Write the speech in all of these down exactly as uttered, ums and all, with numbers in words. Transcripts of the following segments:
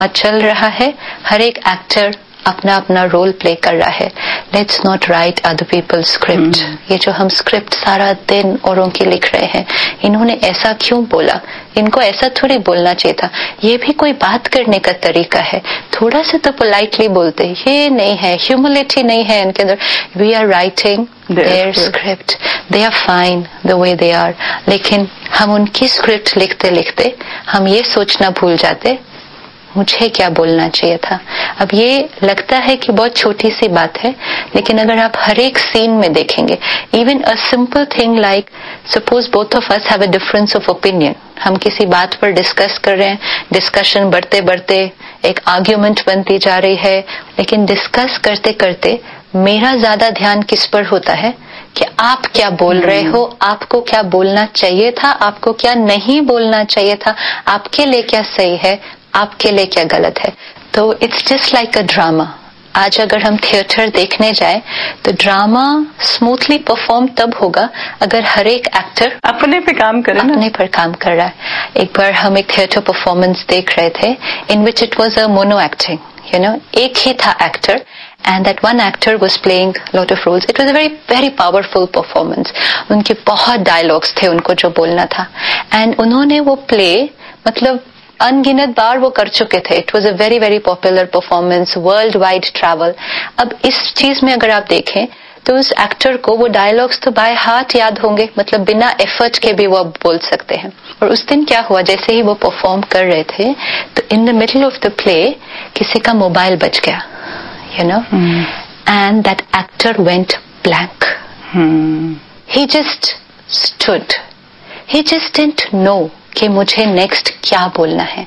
चल रहा है, हर एक एक्टर अपना अपना रोल प्ले कर रहा है. Let's not right other peoples script. ये जो हम स्क्रिप्ट सारा दिन औरों की लिख रहे हैं, इन्होंने ऐसा क्यों बोला, इनको ऐसा थोड़ी बोलना चाहिए था, ये भी कोई बात करने का तरीका है. थोड़ा सा तो पोलाइटली बोलते. ये नहीं है, ह्यूमिलिटी नहीं है इनके अंदर. We are writing there script, they are fine the way they are. लेकिन हम उनकी स्क्रिप्ट लिखते लिखते हम ये सोचना भूल जाते मुझे क्या बोलना चाहिए था. अब ये लगता है कि बहुत छोटी सी बात है, लेकिन अगर आप हर एक सीन में देखेंगे, even a simple thing like suppose both of us have a difference of opinion. हम किसी बात पर डिस्कस कर रहे हैं, डिस्कशन बढ़ते बढ़ते एक आर्ग्यूमेंट बनती जा रही है, लेकिन डिस्कस करते करते मेरा ज्यादा ध्यान किस पर होता है कि आप क्या बोल रहे हो, आपको क्या बोलना चाहिए था, आपको क्या नहीं बोलना चाहिए था, आपके लिए क्या सही है, आपके लिए क्या गलत है. तो it's just like a drama. आज अगर हम थिएटर देखने जाए तो ड्रामा स्मूथली परफॉर्म तब होगा अगर हर एक एक्टर अपने पे काम करे, अपने पर काम कर रहा है. एक बार हम एक थिएटर परफॉर्मेंस देख रहे थे इन which it was a mono acting. You know, एक ही था actor and that one actor was playing lot of roles. It was a very very powerful performance. उनके बहुत डायलॉग्स थे उनको जो बोलना था, and उन्होंने वो प्ले मतलब अनगिनत बार वो कर चुके थे. It was a very very popular performance, world wide travel. अब इस चीज में अगर आप देखें तो उस एक्टर को वो डायलॉग्स तो बाय हार्ट याद होंगे, मतलब बिना एफर्ट के भी वो अब बोल सकते हैं. और उस दिन क्या हुआ, जैसे ही वो परफॉर्म कर रहे थे तो in the middle of the play किसी का मोबाइल बज गया, you know, and that actor went blank. He just stood, he just didn't know कि मुझे नेक्स्ट क्या बोलना है.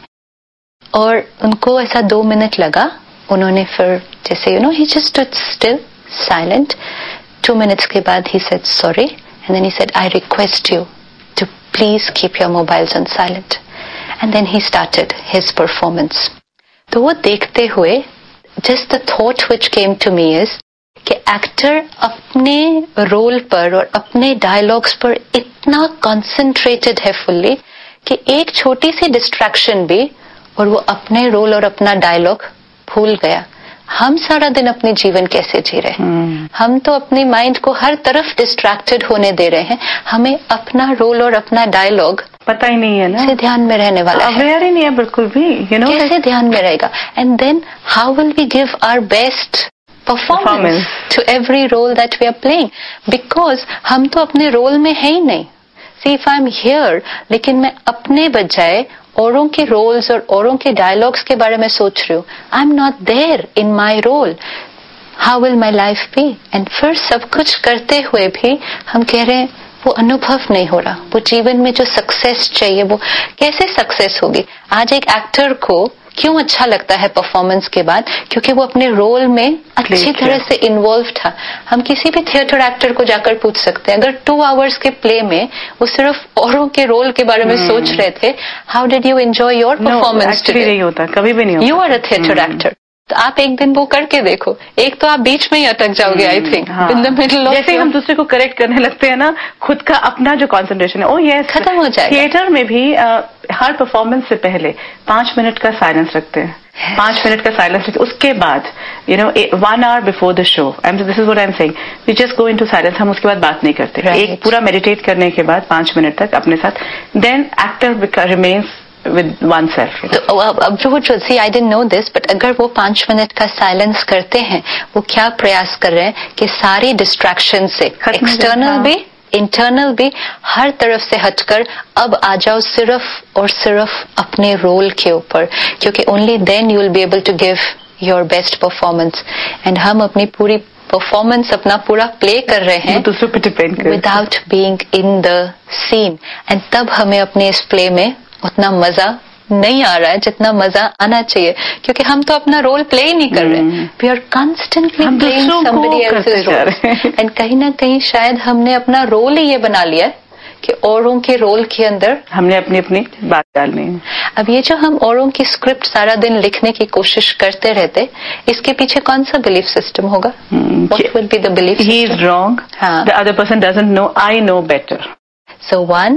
और उनको ऐसा दो मिनट लगा. उन्होंने फिर जैसे you know he just stood still silent. Two minutes के बाद he said sorry and then he said I request you to please keep your mobiles on silent. And then he started his performance. तो वो देखते हुए just the thought which came to me is कि actor अपने role पर और अपने dialogues पर इतना कॉन्सेंट्रेटेड है फुल्ली कि एक छोटी सी डिस्ट्रैक्शन भी और वो अपने रोल और अपना डायलॉग भूल गया. हम सारा दिन अपने जीवन कैसे जी रहे हैं, hmm. हम तो अपने माइंड को हर तरफ डिस्ट्रैक्टेड होने दे रहे हैं. हमें अपना रोल और अपना डायलॉग पता ही नहीं है ना, से ध्यान में रहने वाला है, अवेयर ही नहीं है बिल्कुल भी. यू नो, कैसे ध्यान में रहेगा. And then how will we give our best performance to every role that we are playing, because हम तो अपने रोल में है ही नहीं. See, if I'm here, लेकिन मैं अपने बजाय औरों के रोल्स और औरों के डायलॉग्स के बारे में सोच रही हूँ. I am not there in my role. How will my life B. And फिर सब कुछ करते हुए भी हम कह रहे हैं वो अनुभव नहीं हो रहा. वो जीवन में जो सक्सेस चाहिए वो कैसे सक्सेस होगी. आज एक एक्टर को क्यों अच्छा लगता है परफॉर्मेंस के बाद, क्योंकि वो अपने रोल में अच्छी तरह से इन्वॉल्व था. हम किसी भी थिएटर एक्टर को जाकर पूछ सकते हैं, अगर टू आवर्स के प्ले में वो सिर्फ औरों के रोल के बारे में hmm. सोच रहे थे, how did you enjoy your performance today. नहीं होता, कभी भी नहीं होता. You are a theatre actor. तो आप एक दिन वो करके देखो, एक तो आप बीच में ही अटक जाओगे. I think in the middle of, जैसे हम दूसरे को करेक्ट करने लगते हैं ना, खुद का अपना जो कंसंट्रेशन है, ओ यस, खत्म हो जाएगा. थिएटर में भी आ, हर परफॉर्मेंस से पहले पांच मिनट का साइलेंस रखते हैं. yes. पांच मिनट का साइलेंस रखते, उसके बाद you know one hour before the show, this is what I am saying, we just go into silence. हम उसके बाद बात नहीं करते. right. एक पूरा मेडिटेट करने के बाद पांच मिनट तक अपने साथ, then actor remains with oneself. तो अब जो सी I didn't know this, but अगर वो पांच मिनट का साइलेंस करते हैं, वो क्या प्रयास कर रहे हैं कि सारी डिस्ट्रैक्शन से, एक्सटर्नल भी इंटरनल भी, हर तरफ से हटकर अब आ जाओ सिर्फ और सिर्फ अपने रोल के ऊपर, क्योंकि only then you will be able to give your best performance. And हम अपनी पूरी परफॉर्मेंस अपना पूरा प्ले कर रहे हैं दूसरों पे डिपेंड कर, without being in the scene. And तब हमें अपने इस प्ले में उतना मजा नहीं आ रहा है जितना मजा आना चाहिए, क्योंकि हम तो अपना रोल प्ले ही नहीं कर रहे. We are constantly playing somebody else's role. And कहीं ना कहीं शायद हमने अपना रोल ही ये बना लिया है कि औरों के रोल के अंदर हमने अपनी अपनी बात डालनी है. अब ये जो हम औरों की स्क्रिप्ट सारा दिन लिखने की कोशिश करते रहते, इसके पीछे कौन सा बिलीफ सिस्टम होगा? What will be the belief? He is wrong, the other person doesn't know, I know better. So one,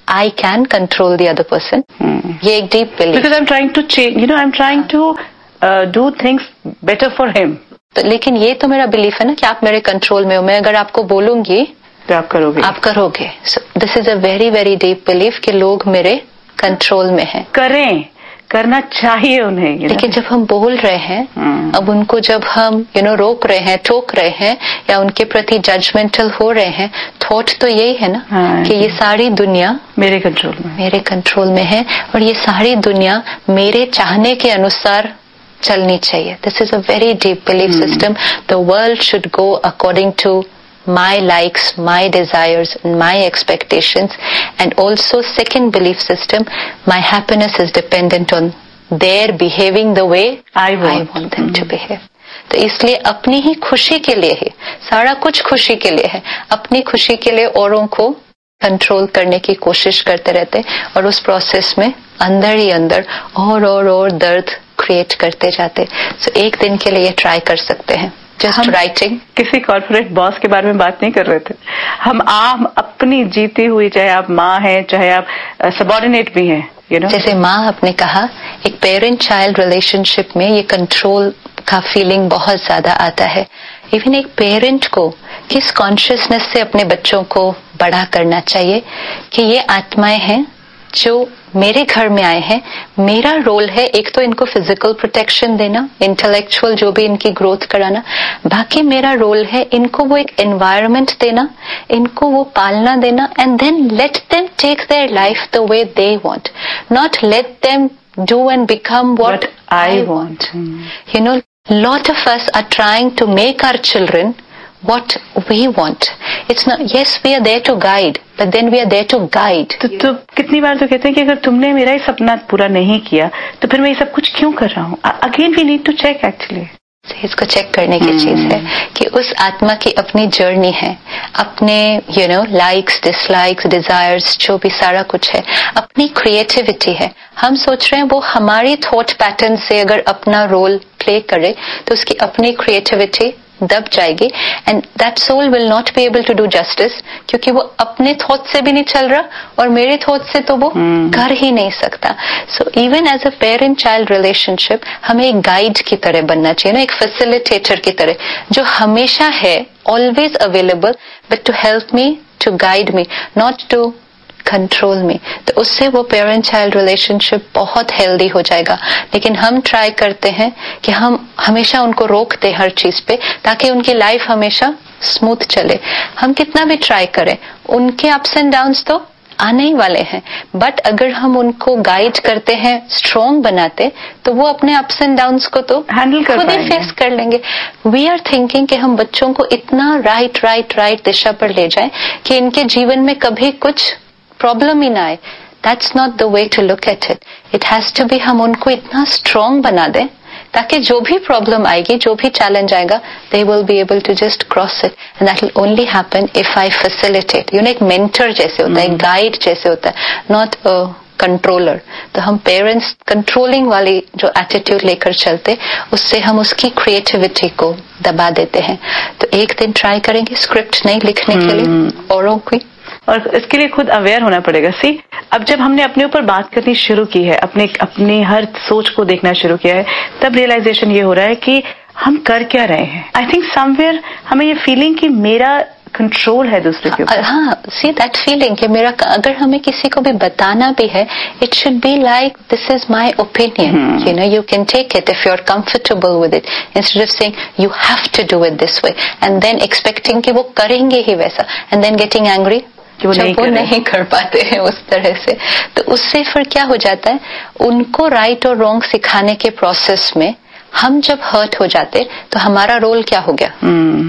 I can control the other person. Hmm. ये एक deep belief. Because I'm trying to change, you know, I'm trying to uh, do things better for him. तो लेकिन ये तो मेरा belief है ना कि आप मेरे कंट्रोल में हो. मैं अगर आपको बोलूंगी तो आप करोगे. आप करोगे. So this is a very very deep belief कि लोग मेरे कंट्रोल में हैं. करें, करना चाहिए उन्हें. लेकिन जब हम बोल रहे हैं, hmm. अब उनको जब हम यू नो रोक रहे हैं, टोक रहे हैं या उनके प्रति जजमेंटल हो रहे हैं, थॉट तो यही है ना हाँ, कि ये सारी दुनिया मेरे कंट्रोल में मेरे कंट्रोल में है और ये सारी दुनिया मेरे चाहने के अनुसार चलनी चाहिए. This is a very deep belief system. The world should go according to my likes, my desires, my expectations, and also second belief system, my happiness is dependent on their behaving the way I want, I want them mm-hmm. to behave. तो इसलिए अपनी ही खुशी के लिए ही सारा कुछ खुशी के लिए है. अपनी खुशी के लिए औरों को कंट्रोल करने की कोशिश करते रहते और उस प्रोसेस में अंदर ही अंदर और और और दर्द क्रिएट करते जाते. सो so, एक दिन के लिए ट्राई कर सकते हैं. Just writing. किसी कॉर्पोरेट बॉस के बारे में बात नहीं कर रहे थे. हम आम अपनी जीती हुई, चाहे आप माँ हैं चाहे आप सबऑर्डिनेट भी हैं, यू नो. जैसे माँ आपने कहा, एक पेरेंट चाइल्ड रिलेशनशिप में ये कंट्रोल का फीलिंग बहुत ज्यादा आता है. इवन एक पेरेंट को किस कॉन्शियसनेस से अपने बच्चों को बड़ा करना चाहिए कि ये आत्माएं हैं जो मेरे घर में आए हैं. मेरा रोल है एक तो इनको फिजिकल प्रोटेक्शन देना, इंटेलेक्चुअल जो भी इनकी ग्रोथ कराना. बाकी मेरा रोल है इनको वो एक एनवायरनमेंट देना, इनको वो पालना देना, and then let them take their life the way they want, not let them do and become what I want. You know, lot of us are trying to make our children what we want. It's not, yes, we are there to guide, but then we are there to guide. तो, तो कितनी बार तो कहते हैं कि अगर तुमने मेरा ही सपना पूरा नहीं किया तो फिर मैं ये सब कुछ क्यों कर रहा हूँ. Again we need to check. Actually इसको चेक करने की hmm. चीज है कि उस आत्मा की अपनी जर्नी है, अपने you know likes, dislikes, desires, जो भी सारा कुछ है, अपनी क्रिएटिविटी है. हम सोच रहे हैं वो हमारी थॉट पैटर्न से अगर अपना रोल प्ले करे तो उसकी अपनी क्रिएटिविटी दब जाएगी and that soul will not be able to do justice, क्योंकि वो अपने थॉट से भी नहीं चल रहा और मेरे थॉट से तो वो hmm. कर ही नहीं सकता. So even as a parent child relationship हमें एक गाइड की तरह बनना चाहिए ना, एक फैसिलिटेटर की तरह जो हमेशा है, always available, but to help me, to guide me, not to control में. तो उससे वो पेरेंट चाइल्ड रिलेशनशिप बहुत हेल्दी हो जाएगा. लेकिन हम ट्राई करते हैं कि हम हमेशा उनको रोकते हर चीज पे ताकि उनकी लाइफ हमेशा स्मूथ चले. हम कितना भी ट्राई करें, उनके अप्स एंड डाउन्स तो आने ही वाले हैं, बट अगर हम उनको गाइड करते हैं, स्ट्रॉन्ग बनाते, तो वो अपने अप्स एंड डाउन्स को तो हैंडल कर खुद ही फेस कर लेंगे. वी आर थिंकिंग कि हम बच्चों को इतना राइट राइट राइट दिशा पर ले जाएं कि इनके जीवन में कभी कुछ प्रॉब्लम ही ना आए. That's not the way to look at it. It has to be, हम उनको इतना स्ट्रॉन्ग बना दें ताकि जो भी प्रॉब्लम आएगी, जो भी चैलेंज आएगा, they will be able to just cross it. And that will only happen if I facilitate. You know, एक मेंटर जैसे होता है, गाइड जैसे होता है, नॉट अ कंट्रोलर. तो हम पेरेंट्स कंट्रोलिंग वाली जो एटीट्यूड लेकर चलते, उससे हम उसकी क्रिएटिविटी को दबा देते हैं. तो एक दिन ट्राई करेंगे स्क्रिप्ट नहीं लिखने के लिए औरों की, और इसके लिए खुद अवेयर होना पड़ेगा. सी, अब जब हमने अपने ऊपर बात करनी शुरू की है, अपने अपनी हर सोच को देखना शुरू किया है, तब रियलाइजेशन ये हो रहा है कि हम कर क्या रहे हैं. आई थिंक समवेयर हमें ये फीलिंग कि मेरा कंट्रोल है दूसरे के ऊपर. हाँ, सी दैट फीलिंग कि मेरा, अगर हमें किसी को भी बताना भी है, it should be like this is my opinion, you know, you can take it if you are comfortable with it, instead of saying you have to do it this way and then expecting कि वो करेंगे ही वैसा and then getting angry वो जब नहीं वो नहीं कर पाते हैं उस तरह से. तो उससे फिर क्या हो जाता है, उनको राइट और रॉन्ग सिखाने के प्रोसेस में हम जब हर्ट हो जाते तो हमारा रोल क्या हो गया.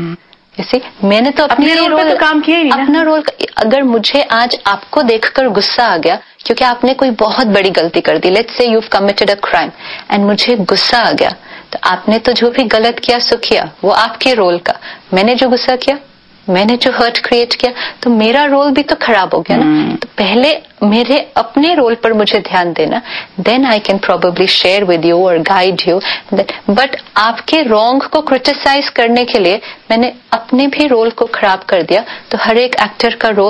जैसे मैंने तो अपने रोल पे तो काम किया ही नहीं, अपना रोल. अगर मुझे आज आपको देखकर गुस्सा आ गया क्योंकि आपने कोई बहुत बड़ी गलती कर दी, let's say you have committed a crime, and मुझे गुस्सा आ गया, तो आपने तो जो भी गलत किया सो किया, वो आपके रोल का. मैंने जो गुस्सा किया, मैंने जो हर्ट क्रिएट किया, तो मेरा रोल भी तो खराब हो गया ना. hmm. तो पहले मेरे अपने रोल पर मुझे ध्यान देना, then I can probably share with you और गाइड यू. बट आपके रॉन्ग को क्रिटिसाइज करने के लिए मैंने अपने भी रोल को खराब कर दिया, तो हर एक एक्टर का रोल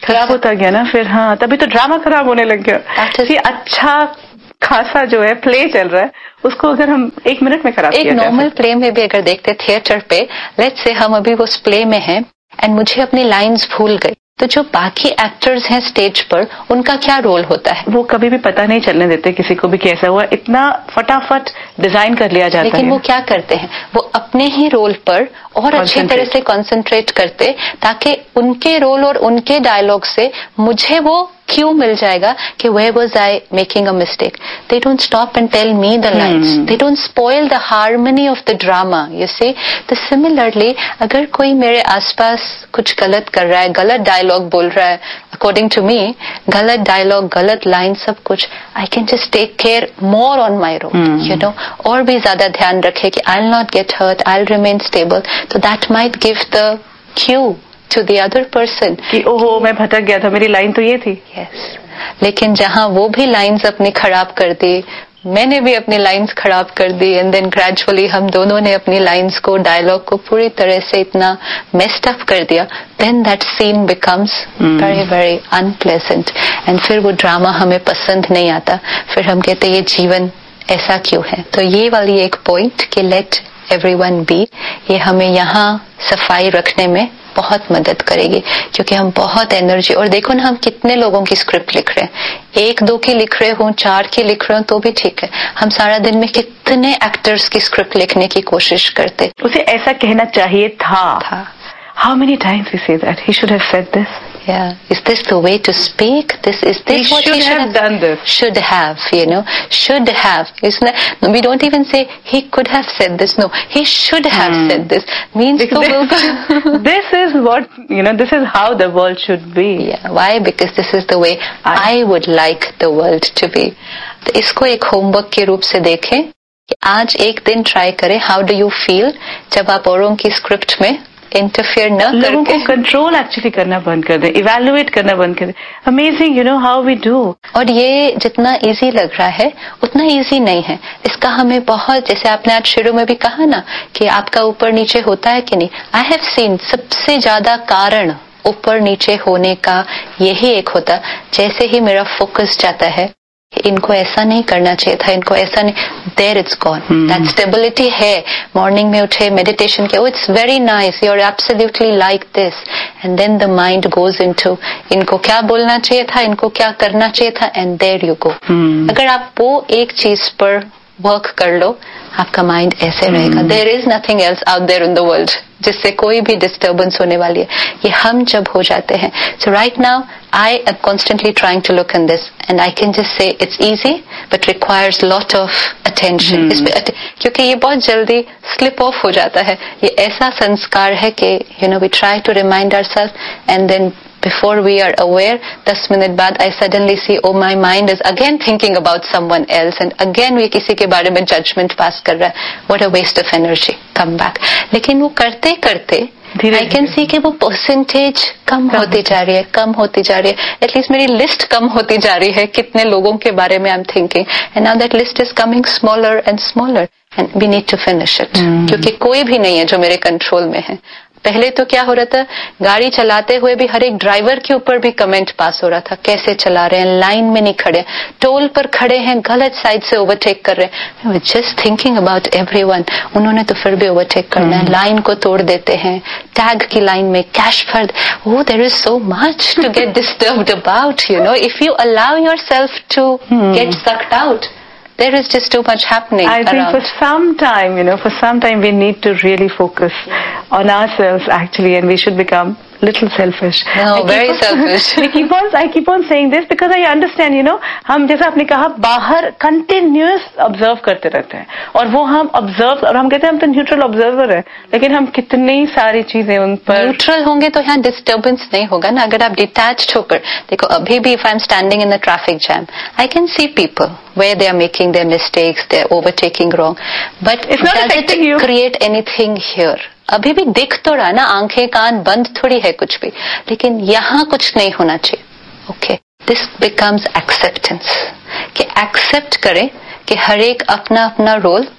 खराब होता गया ना फिर, हाँ तभी तो ड्रामा खराब होने लग गया। ये अच्छा खासा जो है प्ले चल रहा है, उसको अगर हम एक मिनट में खराब एक नॉर्मल प्ले में भी अगर देखते थिएटर पे, लेट्स से हम अभी उस प्ले में हैं एंड मुझे अपनी लाइंस भूल गई, तो जो बाकी एक्टर्स हैं स्टेज पर उनका क्या रोल होता है? वो कभी भी पता नहीं चलने देते किसी को भी कैसा हुआ, इतना फटाफट डिजाइन कर लिया जाता लेकिन है। लेकिन वो क्या करते हैं, वो अपने ही रोल पर और अच्छी तरह से कंसंट्रेट करते ताकि उनके रोल और उनके डायलॉग से मुझे वो क्यों मिल जाएगा कि where was I making a mistake. They don't stop and tell me the lines. Hmm. They don't spoil the harmony of the drama. You see, तो similarly अगर कोई मेरे आसपास कुछ गलत कर रहा है, गलत डायलॉग बोल रहा है, according to me, गलत डायलॉग, गलत लाइन, सब कुछ, I can just take care more on my role. Hmm. You know, और भी ज्यादा ध्यान रखे कि I'll not get hurt, I'll remain stable. तो that might give the cue to the other person कि ओहो मैं भटक गया था, मेरी लाइन तो ये थी। yes. लेकिन जहां वो भी लाइंस अपनी खराब कर दी, मैंने भी अपनी लाइंस खराब कर दी, एंड देन ग्रेजुअली हम दोनों ने अपनी लाइंस को, डायलॉग को पूरी तरह से इतना मेस्ड अप कर दिया, then that scene becomes very very unpleasant, and फिर वो ड्रामा हमें पसंद नहीं आता, फिर हम कहते ये जीवन ऐसा क्यों है। तो ये वाली एक पॉइंट कि लेट एवरीवन बी, ये हमें यहाँ सफाई रखने में बहुत मदद करेगी, क्योंकि हम बहुत एनर्जी, और देखो ना हम कितने लोगों की स्क्रिप्ट लिख रहे हैं, एक दो की लिख रहे हो, चार की लिख रहे हो तो भी ठीक है, हम सारा दिन में कितने एक्टर्स की स्क्रिप्ट लिखने की कोशिश करते। उसे ऐसा कहना चाहिए था, था। How many times we say that? He should have said this. Yeah. Is this the way to speak? This is this he what should he should have, have done this. Should have, you know, should have. Isn't it? No, we don't even say he could have said this. No, he should have hmm. said this. Means to this, this is what, you know, this is how the world should be. Yeah. Why? Because this is the way I, I would like the world to be. तो इसको एक homework के रूप से देखें कि आज एक दिन ट्राई करें, हाउ डू यू फील जब आप औरों की स्क्रिप्ट में इंटरफेयर न करके, लोगों को कंट्रोल एक्चुअली करना बंद कर दें, इवैल्यूएट करना बंद कर दें। Amazing, you know how we do. और ये जितना इजी लग रहा है उतना इजी नहीं है, इसका हमें बहुत, जैसे आपने आज शुरू में भी कहा ना कि आपका ऊपर नीचे होता है कि नहीं, आई हैव सीन सबसे ज्यादा कारण ऊपर नीचे होने का यही एक होता, जैसे ही मेरा फोकस जाता है इनको ऐसा नहीं करना चाहिए था, इनको ऐसा नहीं, there it's gone, that stability है। मॉर्निंग में उठे, मेडिटेशन किया, it's very nice, you are absolutely like this, and then the mind goes into, इनको क्या बोलना चाहिए था, इनको क्या करना चाहिए था, एंड देयर यू गो। अगर आप वो एक चीज पर वर्क कर लो, आपका माइंड ऐसे hmm. रहेगा। There is nothing else out there in the world जिससे कोई भी डिस्टर्बेंस होने वाली है, ये हम जब हो जाते हैं। सो right now I am constantly trying to look in this and I can just say it's easy but requires lot of attention, क्योंकि ये बहुत जल्दी स्लिप ऑफ हो जाता है। ये ऐसा संस्कार है कि you know we try to remind ourselves and then before we are aware, दस मिनट बाद I suddenly see, oh my mind is again thinking about someone else and again we किसी के बारे में judgment pass कर रहा है, what a waste of energy, come back। लेकिन वो करते करते I can see कि वो परसेंटेज कम होती जा रही है, कम होती जा रही है, एटलीस्ट मेरी लिस्ट कम होती जा रही है कितने लोगों के बारे में I am thinking, and now that list is coming smaller and smaller and we need to finish it, क्योंकि कोई भी नहीं है जो मेरे कंट्रोल में है। पहले तो क्या हो रहा था, गाड़ी चलाते हुए भी हर एक ड्राइवर के ऊपर भी कमेंट पास हो रहा था, कैसे चला रहे हैं, लाइन में नहीं खड़े, टोल पर खड़े हैं, गलत साइड से ओवरटेक कर रहे हैं, जस्ट थिंकिंग अबाउट एवरीवन, उन्होंने तो फिर भी ओवरटेक करना है, लाइन को तोड़ देते हैं, टैग की लाइन में कैश फर्द, ओह there is so much to get disturbed about, you know, if you allow yourself to get sucked out, there is just too much happening I around. think for some time, you know, for some time we need to really focus on ourselves actually, and we should become little selfish. No, very on, selfish. I keep on, I keep on saying this because I understand, you know, हम जैसा आपने कहा बाहर continuous observe करते रहते हैं, और वो हम observe, और हम कहते हैं हम तो neutral observer है, लेकिन हम कितनी सारी चीजें उन पर neutral होंगे तो यहाँ disturbance नहीं होगा ना। अगर आप detached होकर देखो, अभी भी if I'm standing in the traffic jam, I can see people where they are making their mistakes, they are overtaking wrong, but it's not does it you. create anything here? अभी भी दिख तो रहा ना, आंखें कान बंद थोड़ी है कुछ भी, लेकिन यहाँ कुछ नहीं होना चाहिए। ओके, दिस बिकम्स एक्सेप्टेंस, कि एक्सेप्ट करें कि हर एक अपना अपना रोल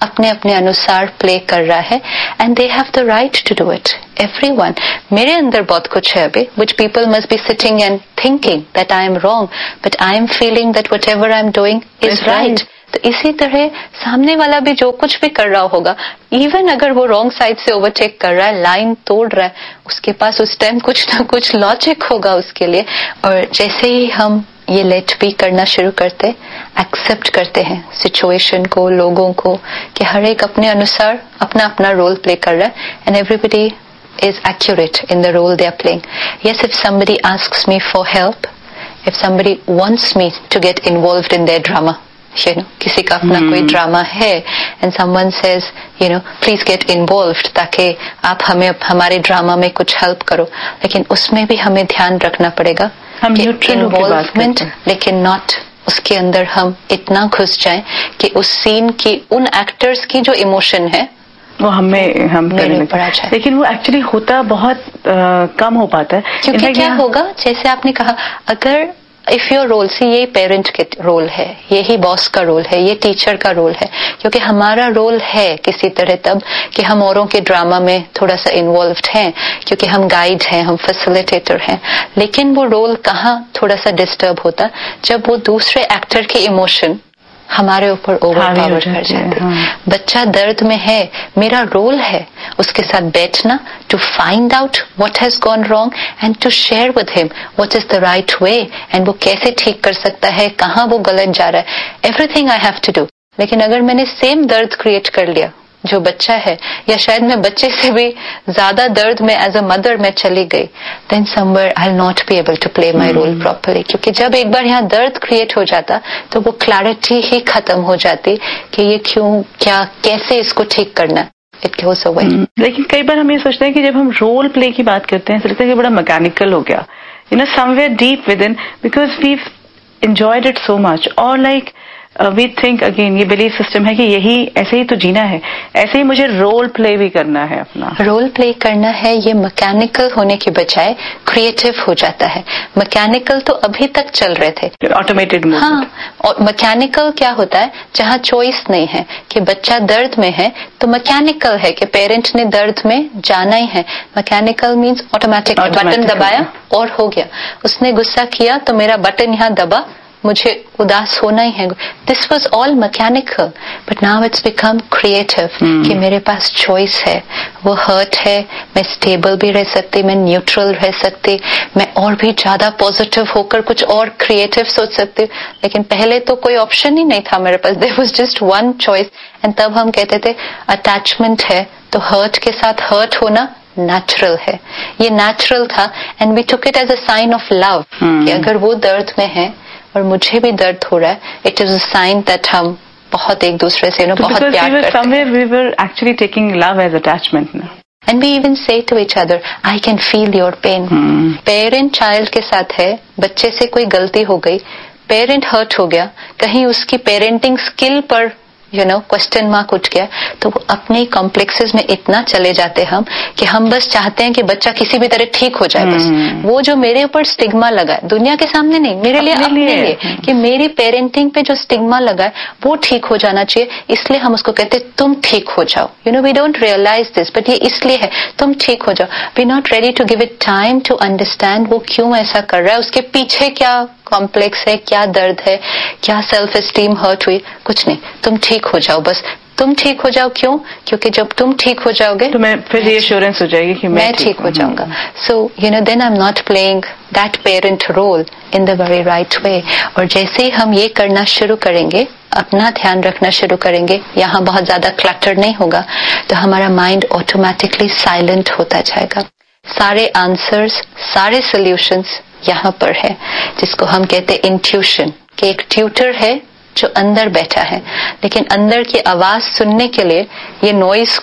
अपने अपने अनुसार प्ले कर रहा है and they have the right to do it, everyone. मेरे अंदर बहुत कुछ है अभी which people must be sitting and thinking that I am wrong, but I am feeling that whatever I am doing is right. right. तो इसी तरह सामने वाला भी जो कुछ भी कर रहा होगा, इवन अगर वो रॉन्ग साइड से ओवरटेक कर रहा है, लाइन तोड़ रहा है, उसके पास उस टाइम कुछ ना कुछ लॉजिक होगा उसके लिए। और जैसे ही हम ये लेट बी करना शुरू करते, एक्सेप्ट करते हैं सिचुएशन को, लोगों को, कि हर एक अपने अनुसार अपना अपना रोल प्ले कर रहा है and everybody is accurate in the role they are playing. Yes, if somebody asks me for help, if somebody wants me to get involved in their drama, you know, किसी का अपना hmm. कोई drama है and someone says, you know, please get involved ताकि आप हमें हमारे drama में कुछ हेल्प करो, लेकिन उसमें भी हमें ध्यान रखना पड़ेगा हम इन्वॉल्वमेंट, लेकिन नॉट उसके अंदर हम इतना घुस जाएं कि उस सीन की, उन एक्टर्स की जो इमोशन है वो हमें हम करने लगे, लेकिन वो एक्चुअली होता बहुत आ, कम हो पाता है। क्योंकि क्या होगा, जैसे आपने कहा, अगर इफ योर रोल से ये पेरेंट के रोल है, यही बॉस का रोल है, ये टीचर का रोल है, क्योंकि हमारा रोल है किसी तरह तब कि हम औरों के ड्रामा में थोड़ा सा इन्वॉल्व्ड हैं, क्योंकि हम गाइड हैं, हम फैसिलिटेटर हैं, लेकिन वो रोल कहाँ थोड़ा सा डिस्टर्ब होता, जब वो दूसरे एक्टर के इमोशन हमारे ऊपर ओवर पावर कर जाते। हाँ। बच्चा दर्द में है, मेरा रोल है उसके साथ बैठना, to find out what has gone wrong and to share with him what is the right way and वो कैसे ठीक कर सकता है, कहाँ वो गलत जा रहा है, everything I have to do. लेकिन अगर मैंने सेम दर्द क्रिएट कर लिया जो बच्चा है, या शायद मैं बच्चे से भी ज्यादा दर्द में एज अ मदर में चली गई, then somewhere I will not be able to play my role properly. क्योंकि जब एक बार यहाँ दर्द क्रिएट हो जाता तो वो क्लैरिटी ही खत्म हो जाती कि ये क्यों, क्या, कैसे इसको ठीक करना। It goes away. लेकिन कई बार हम ये सोचते हैं कि जब हम रोल प्ले की बात करते हैं तो लगता है कि बड़ा मैकेनिकल हो गया, you know, somewhere deep with in, because we enjoyed it so much, और लाइक वी थिंक अगेन, ये बिलीफ सिस्टम है कि यही ऐसे ही तो जीना है, ऐसे ही मुझे रोल प्ले भी करना है, अपना रोल प्ले करना है। ये मैकेनिकल होने के बजाय क्रिएटिव हो जाता है। मैकेनिकल तो अभी तक चल रहे थे, ऑटोमेटेड। हाँ, और मैकेनिकल क्या होता है, जहाँ चॉइस नहीं है कि बच्चा दर्द में है तो मैकेनिकल है कि पेरेंट ने दर्द में जाना ही है। मैकेनिकल मीन्स ऑटोमेटिक, बटन दबाया और हो गया, उसने गुस्सा किया तो मेरा बटन यहाँ दबा, मुझे उदास होना ही है। This was all mechanical, but now it's become creative कि मेरे पास चॉइस है। वो हर्ट है, मैं स्टेबल भी रह सकती, मैं न्यूट्रल रह सकती, मैं और भी ज्यादा पॉजिटिव होकर कुछ और क्रिएटिव सोच सकती। लेकिन पहले तो कोई ऑप्शन ही नहीं था मेरे पास, there was just one choice. And तब हम कहते थे अटैचमेंट है तो हर्ट के साथ हर्ट होना नेचुरल है, ये नेचुरल था। And we took it as a sign of love कि अगर वो दर्द में है और मुझे भी दर्द हो रहा है, it is a sign that हम बहुत एक दूसरे से नो बहुत प्यार करते हैं। Somewhere we were actually taking love as attachment now. And we even say to each other, I can feel your pain. Parent child के साथ है, बच्चे से कोई गलती हो गई, पेरेंट हर्ट हो गया, कहीं उसकी पेरेंटिंग स्किल पर यू नो क्वेश्चन मार्क उठ गया, तो वो अपने कॉम्प्लेक्सेस में इतना चले जाते हम कि हम बस चाहते हैं कि बच्चा किसी भी तरह ठीक हो जाए। बस वो जो मेरे ऊपर स्टिग्मा लगा है, दुनिया के सामने नहीं, मेरे लिए, अपने लिए, लिए कि मेरी पेरेंटिंग पे जो स्टिग्मा लगा है वो ठीक हो जाना चाहिए, इसलिए हम उसको कहते हैं तुम ठीक हो जाओ। You know, we don't realise this, but ये इसलिए है तुम ठीक हो जाओ। We not ready to give it time to understand वो क्यों ऐसा कर रहा है, उसके पीछे क्या कॉम्प्लेक्स है, क्या दर्द है, क्या सेल्फ एस्टीम हर्ट हुई, कुछ नहीं, तुम ठीक हो जाओ, बस तुम ठीक हो जाओ। क्यों? क्योंकि जब तुम ठीक हो जाओगे तो मैं फिर रिएश्योरेंस हो जाएगी कि मैं, मैं ठीक हो जाऊंगा। So you know, then I am not playing that parent role in the very right way. और जैसे ही हम ये करना शुरू करेंगे, अपना ध्यान रखना शुरू करेंगे, यहाँ बहुत ज्यादा क्लटर नहीं होगा, तो हमारा माइंड ऑटोमेटिकली साइलेंट होता जाएगा। सारे आंसर्स, सारे सोल्यूशंस यहाँ पर है, जिसको हम कहते हैं इंट्यूशन, कि एक ट्यूटर है जो अंदर बैठा है, लेकिन अंदर की आवाज सुनने के लिए ये नॉइज को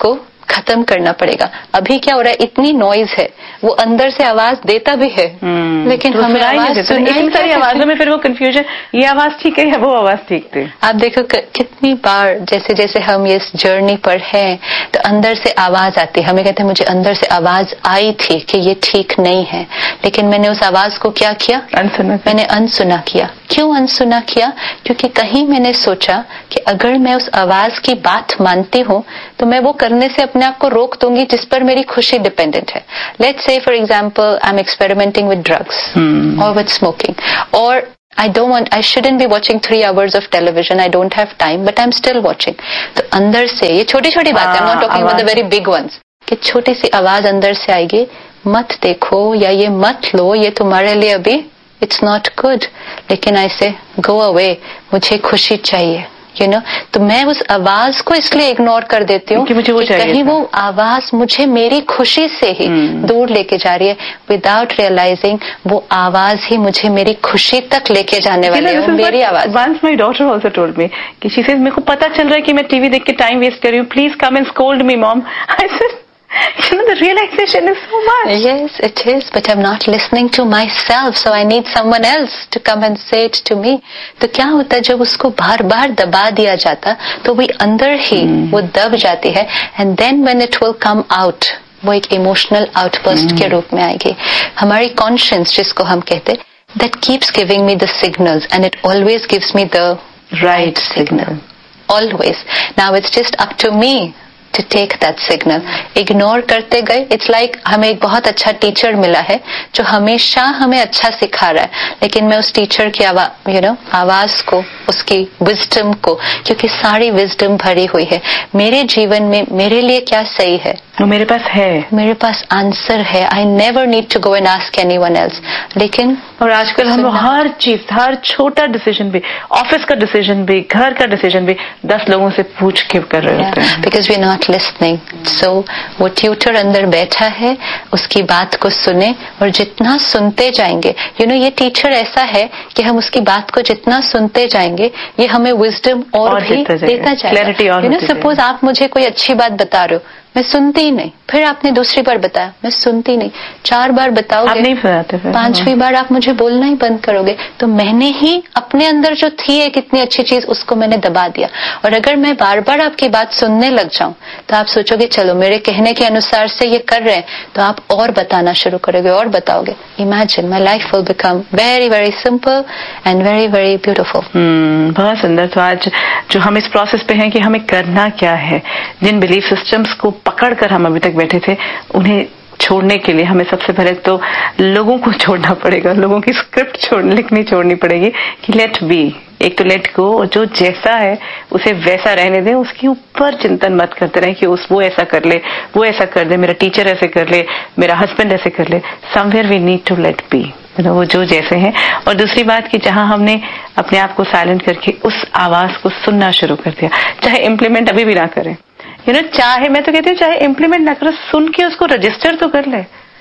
खत्म करना पड़ेगा। अभी क्या हो रहा है, इतनी नॉइज है, वो अंदर से आवाज देता भी है hmm. लेकिन तो हमें आवाज सुनाई सारी आवाजों में फिर वो कंफ्यूजन, ये आवाज ठीक है या वो आवाज ठीक थी। आप देखो कितनी बार जैसे जैसे हम ये जर्नी पर हैं तो अंदर से आवाज आती है, हमें कहते हैं मुझे अंदर से आवाज आई थी कि ये ठीक नहीं है, लेकिन मैंने उस आवाज को क्या किया, अनसुना मैंने अनसुना किया। क्यों अनसुना किया? क्योंकि कहीं मैंने सोचा कि अगर मैं उस आवाज की बात मानती हूँ तो मैं वो करने से अपने आप को रोक दूंगी जिस पर मेरी खुशी डिपेंडेंट है। Let's say for example I am experimenting with drugs और विद स्मोकिंग, और I don't want, I shouldn't be watching three hours of television. I don't have time, but I'm still watching. तो अंदर से ये छोटी छोटी बात है, I'm not talking about the very big ones, कि छोटी सी आवाज अंदर से आएगी, मत देखो या ये मत लो, ये तुम्हारे लिए अभी it's not good, लेकिन ऐसे go away, मुझे खुशी चाहिए, you know? तो मैं उस आवाज को इसलिए इग्नोर कर देती हूँ कि मुझे वो चाहिए, कहीं वो आवाज मुझे मेरी खुशी से ही hmm. दूर लेके जा रही है, विदाउट रियलाइजिंग वो आवाज ही मुझे मेरी खुशी तक लेके जाने वाली है, मेरी आवाज। Once my daughter also told me कि she says मेरे को पता चल रहा है कि मैं टीवी देख के टाइम वेस्ट कर रही हूँ, please come and scold me mom. I said, you know, the realization is so much. Yes, it is, but I'm not listening to myself, so I need someone else to come and say it to me. तो क्या होता है जब उसको बार बार दबा दिया जाता तो वो अंदर ही hmm. वो दब जाती है, and then when it will come out, वो एक इमोशनल आउटबर्स्ट hmm. के रूप में आएगी। हमारी कॉन्शियंस जिसको हम कहते, that keeps giving me the signals and it always gives me the right signal. Always. Now it's just up to me to take that signal. Ignore करते गए, इट्स लाइक like हमें एक बहुत अच्छा टीचर मिला है जो हमेशा हमें अच्छा सिखा रहा है, लेकिन मैं उस टीचर की आवाज यू नो आवाज को, उसकी विजडम को, क्योंकि सारी विजडम भरी हुई है मेरे जीवन में, मेरे लिए क्या सही है वो मेरे पास है, मेरे पास आंसर है। I never need to go and ask anyone else. लेकिन और आजकल हम हर चीज, हर छोटा डिसीजन भी, ऑफिस का डिसीजन भी, घर का डिसीजन भी दस लोगों से पूछ के कर रहे होते हैं, because we are not listening. सो वो ट्यूटर अंदर बैठा है, उसकी बात को सुने, और जितना सुनते जाएंगे, यू you नो know, ये टीचर ऐसा है कि हम उसकी बात को जितना सुनते जाएंगे ये हमें विजडम और, और भी देता जाएगा। यू नो सपोज आप मुझे कोई अच्छी बात बता रहे हो, मैं सुनती ही नहीं, फिर आपने दूसरी बार बताया, मैं सुनती नहीं, चार बार बताओगे, आप नहीं बताते, पांचवी बार आप मुझे बोलना ही बंद करोगे, तो मैंने ही अपने अंदर जो थी एक इतनी अच्छी चीज उसको मैंने दबा दिया। और अगर मैं बार बार आपकी बात सुनने लग जाऊं तो आप सोचोगे चलो मेरे कहने के अनुसार से ये कर रहे हैं, तो आप और बताना शुरू करोगे और बताओगे। Imagine my life will become very very simple and very very beautiful. बहुत सुंदर। तो आज जो हम इस प्रोसेस पे हैं कि हमें करना क्या है, जिन बिलीफ सिस्टम्स को पकड़कर हम अभी तक बैठे थे उन्हें छोड़ने के लिए हमें सबसे पहले तो लोगों को छोड़ना पड़ेगा, लोगों की स्क्रिप्ट छोड़ लिखनी छोड़नी पड़ेगी कि लेट बी, एक तो लेट गो, जो जैसा है उसे वैसा रहने दें, उसके ऊपर चिंतन मत करते रहें कि उस वो ऐसा कर ले, वो ऐसा कर दे, मेरा टीचर ऐसे कर ले, मेरा हस्बैंड ऐसे कर ले। Somewhere we need to late B, वो जो जैसे हैं। और दूसरी बात कि जहां हमने अपने आप को साइलेंट करके उस आवाज को सुनना शुरू कर दिया, चाहे इम्प्लीमेंट अभी भी ना करें, यू नो चाहे मैं तो कहती हूँ चाहे इम्प्लीमेंट ना करो, सुन के उसको रजिस्टर तो कर ले।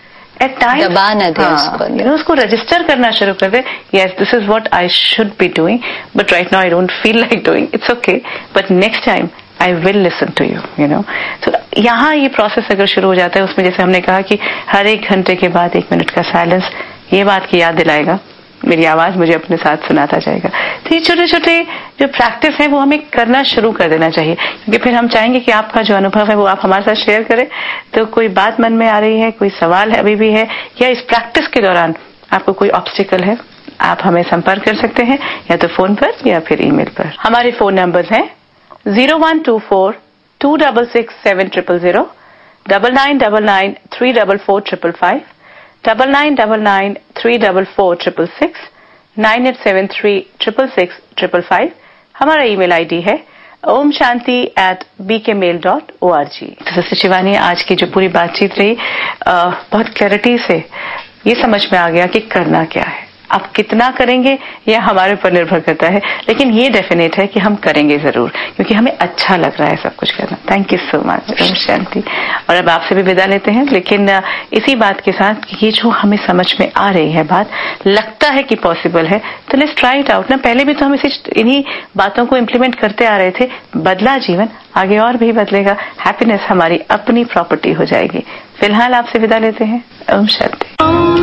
एट टाइम दबा न दे उसको, यू नो उसको रजिस्टर करना शुरू कर दे। Yes, this is what I should be doing, but right now I don't feel like doing, it's okay, but next time I will listen to you, you know. तो यहाँ ये process अगर शुरू हो जाता है, उसमें जैसे हमने कहा कि हर एक घंटे के बाद एक मिनट का साइलेंस ये बात की याद दिलाएगा, मेरी आवाज मुझे अपने साथ सुनाता जाएगा। तो ये छोटे छोटे जो प्रैक्टिस है वो हमें करना शुरू कर देना चाहिए, क्योंकि फिर हम चाहेंगे कि आपका जो अनुभव है वो आप हमारे साथ शेयर करें। तो कोई बात मन में आ रही है, कोई सवाल है अभी भी है, या इस प्रैक्टिस के दौरान आपको कोई ऑब्स्टिकल है, आप हमें संपर्क कर सकते हैं या तो फोन पर या फिर ईमेल पर। हमारे फोन नंबर है zero one two four to double six seven triple zero, double nine double nine three double four triple five, double nine double nine three double four triple six, nine eight seven three triple six triple five. हमारा email ID है Om Shanti eight B के mail dot O R G. तो sister Shivani, आज की जो पूरी बातचीत रही, आ, बहुत क्लैरिटी से ये समझ में आ गया कि करना क्या है। आप कितना करेंगे यह हमारे ऊपर निर्भर करता है, लेकिन ये डेफिनेट है कि हम करेंगे जरूर, क्योंकि हमें अच्छा लग रहा है सब कुछ करना। Thank you so much Om Shanti. और अब आपसे भी विदा लेते हैं, लेकिन इसी बात के साथ कि ये जो हमें समझ में आ रही है बात, लगता है कि पॉसिबल है, तो लेट्स ट्राई इट आउट ना। पहले भी तो हम इसी इन्हीं बातों को इम्प्लीमेंट करते आ रहे थे, बदला जीवन, आगे और भी बदलेगा। हैप्पीनेस हमारी अपनी प्रॉपर्टी हो जाएगी। फिलहाल आपसे विदा लेते हैं। ओम शांति।